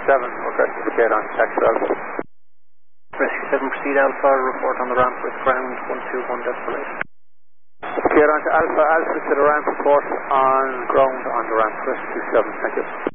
progressive skate on taxi Alpha. Rescue 7, proceed Alpha, report on the ramp with ground 121 decimal 8. Skate on to Alpha, Alpha to the ramp, report on ground on the ramp, Rescue 7, thank you.